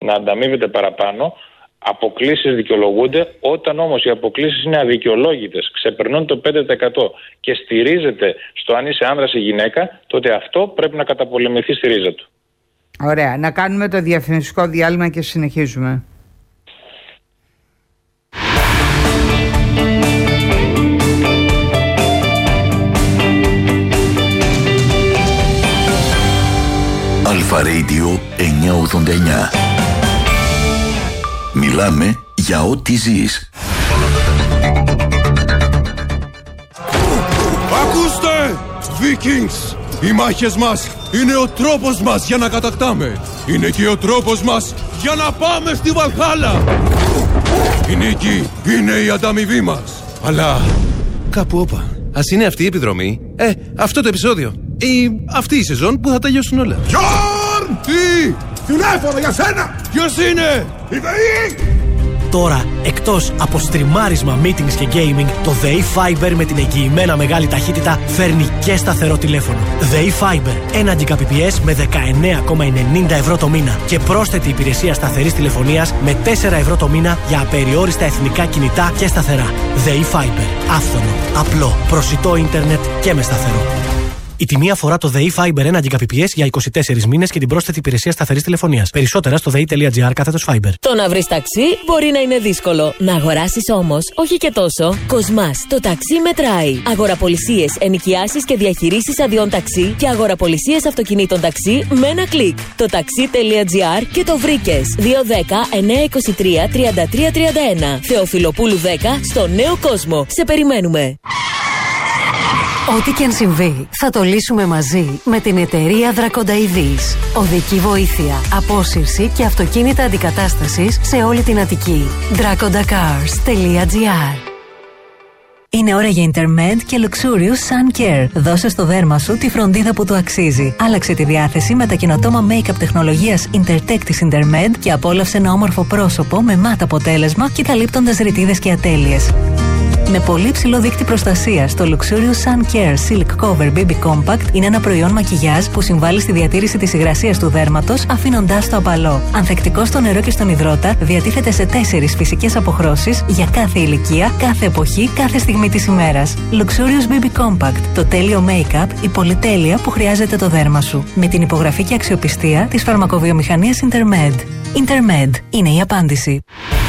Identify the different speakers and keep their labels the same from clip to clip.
Speaker 1: να ανταμείβεται παραπάνω. Αποκλήσεις δικαιολογούνται, όταν όμως οι αποκλήσεις είναι αδικαιολόγητες, ξεπερνούν το 5% και στηρίζεται στο αν είσαι άνδρας ή γυναίκα, τότε αυτό πρέπει να καταπολεμηθεί στη ρίζα του.
Speaker 2: Ωραία. Να κάνουμε το διαφημιστικό διάλειμμα και συνεχίζουμε.
Speaker 3: Αλφα Radio 989. Μιλάμε για ό,τι ζεις.
Speaker 4: Ακούστε! Vikings! Οι μάχες μας είναι ο τρόπος μας για να κατακτάμε. Είναι και ο τρόπος μας για να πάμε στη Βαλχάλα. Η νίκη είναι η ανταμοιβή μας. Αλλά κάπου όπα.
Speaker 5: Ας είναι αυτή η επιδρομή, αυτό το επεισόδιο ή αυτή η σεζόν που θα τελειώσουν όλα.
Speaker 4: Γιόρν! Τι! Τηλέφωνο για σένα! Ποιος είναι? Η ΔΕΗ!
Speaker 6: Τώρα, εκτός από στριμάρισμα, meetings και gaming, το ΔΕΗ Fiber με την εγγυημένα μεγάλη ταχύτητα φέρνει και σταθερό τηλέφωνο. ΔΕΗ Fiber, 1 Gbps με 19,90 ευρώ το μήνα και πρόσθετη υπηρεσία σταθερής τηλεφωνίας με 4 ευρώ το μήνα για απεριόριστα εθνικά κινητά και σταθερά. ΔΕΗ Fiber, άφθονο, απλό, προσιτό ίντερνετ και με σταθερό. Η τιμή αφορά το ΔΕΗ Fiber 1 Gbps για 24 μήνες και την πρόσθετη υπηρεσία σταθερής τηλεφωνίας. Περισσότερα στο dei.gr/Fiber.
Speaker 7: Το να βρεις ταξί μπορεί να είναι δύσκολο. Να αγοράσεις όμως, όχι και τόσο. Κοσμάς, το ταξί μετράει. Αγοραπολισίες, ενοικιάσεις και διαχειρήσεις αδειών ταξί και αγοραπολισίες αυτοκινήτων ταξί με ένα κλικ. Το ταξί.gr και το βρήκες. 210-923-3331. Θεοφιλοπούλου 10 στο Νέο Κόσμο. Σε περιμένουμε.
Speaker 8: Ό,τι και αν συμβεί, θα το λύσουμε μαζί με την εταιρεία Δρακονταειδής. Οδική βοήθεια, απόσυρση και αυτοκίνητα αντικατάστασης σε όλη την Αττική. dracondacars.gr. Είναι ώρα για Intermed και Luxurious Sun Care. Δώσε στο δέρμα σου τη φροντίδα που του αξίζει. Άλλαξε τη διάθεση με τα καινοτόμα make-up τεχνολογίας Intertech της Intermed και απόλαυσε ένα όμορφο πρόσωπο με μάτ αποτέλεσμα και καλύπτοντας ρητίδες και ατέλειες. Με πολύ ψηλό δείκτη προστασίας, το Luxurious Sun Care Silk Cover BB Compact είναι ένα προϊόν μακιγιάζ που συμβάλλει στη διατήρηση της υγρασίας του δέρματος, αφήνοντάς το απαλό. Ανθεκτικό στο νερό και στον υδρότα, διατίθεται σε 4 φυσικές αποχρώσεις για κάθε ηλικία, κάθε εποχή, κάθε στιγμή της ημέρας. Luxurious BB Compact, το τέλειο make-up, η πολυτέλεια που χρειάζεται το δέρμα σου. Με την υπογραφή και αξιοπιστία της φαρμακοβιομηχανίας Intermed. Intermed είναι η απάντηση.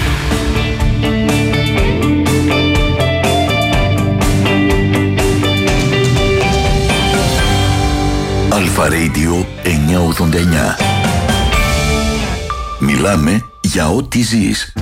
Speaker 3: Αλφα Radio 989. Μιλάμε για ό,τι ζεις.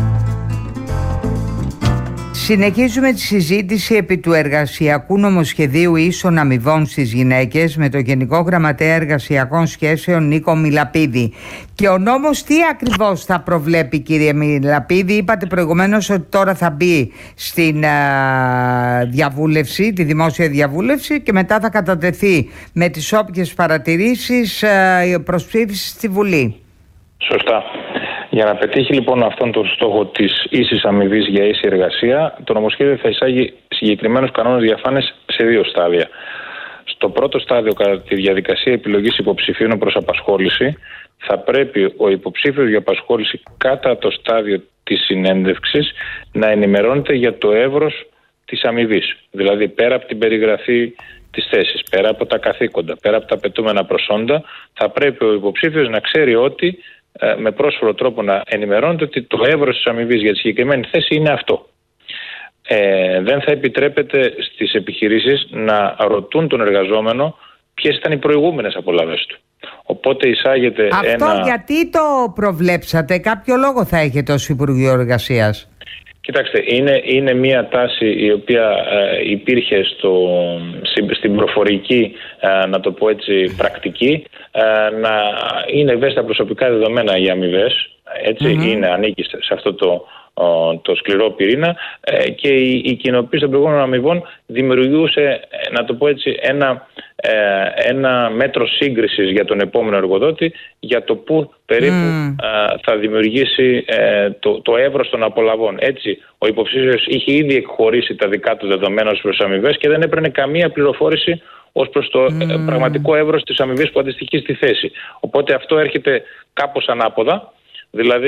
Speaker 2: Συνεχίζουμε τη συζήτηση επί του εργασιακού νομοσχεδίου ίσων αμοιβών στις γυναίκες με τον Γενικό Γραμματέα Εργασιακών Σχέσεων Νίκο Μιλαπίδη. Και ο νόμος τι ακριβώς θα προβλέπει, κύριε Μιλαπίδη? Είπατε προηγουμένως ότι τώρα θα μπει στην διαβούλευση, τη δημόσια διαβούλευση, και μετά θα κατατεθεί με τις όποιες παρατηρήσεις προς ψήφιση στη Βουλή.
Speaker 1: Σωστά. Για να πετύχει λοιπόν αυτόν τον στόχο της ίσης αμοιβής για ίση εργασία, το νομοσχέδιο θα εισάγει συγκεκριμένους κανόνες διαφάνειας σε 2 στάδια. Στο πρώτο στάδιο, κατά τη διαδικασία επιλογής υποψηφίων προς απασχόληση, θα πρέπει ο υποψήφιος για απασχόληση κατά το στάδιο της συνέντευξης να ενημερώνεται για το εύρος της αμοιβής. Δηλαδή πέρα από την περιγραφή της θέσης, πέρα από τα καθήκοντα, πέρα από τα απαιτούμενα προσόντα, θα πρέπει ο υποψήφιος να ξέρει ότι με πρόσφορο τρόπο να ενημερώνεται ότι το εύρος της αμοιβής για τη συγκεκριμένη θέση είναι αυτό. Δεν θα επιτρέπεται στις επιχειρήσεις να ρωτούν τον εργαζόμενο ποιες ήταν οι προηγούμενες απολαβές του. Οπότε εισάγεται
Speaker 2: αυτό γιατί το προβλέψατε? Κάποιο λόγο θα έχετε ως Υπουργείο Εργασίας?
Speaker 1: Κοιτάξτε, είναι μια τάση η οποία υπήρχε στην προφορική, να το πω έτσι, πρακτική, να είναι ευαίσθητα προσωπικά δεδομένα οι αμοιβές, έτσι, ανήκει σε αυτό το σκληρό πυρήνα, και η κοινοποίηση των προηγούμενων αμοιβών δημιουργούσε, να το πω έτσι, ένα μέτρο σύγκρισης για τον επόμενο εργοδότη για το πού περίπου θα δημιουργήσει το εύρος των απολαβών. Έτσι, ο υποψήφιος είχε ήδη εκχωρήσει τα δικά του δεδομένα ως προς αμοιβές και δεν έπαιρνε καμία πληροφόρηση ως προς το πραγματικό εύρος της αμοιβής που αντιστοιχεί στη θέση. Οπότε αυτό έρχεται κάπως ανάποδα. Δηλαδή